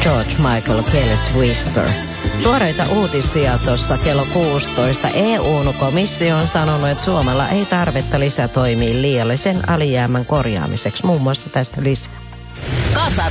George Michael, Careless Whisper. Tuoreita uutisia tuossa kello 16. EU-komissio on sanonut, että Suomella ei tarvetta lisätoimiin liiallisen alijäämän korjaamiseksi. Muun muassa tästä lisää.